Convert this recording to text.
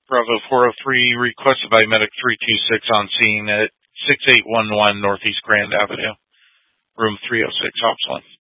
Bravo 403, requested by Medic 326 on scene at 6811 Northeast Grand Avenue, room 306, Ops 1.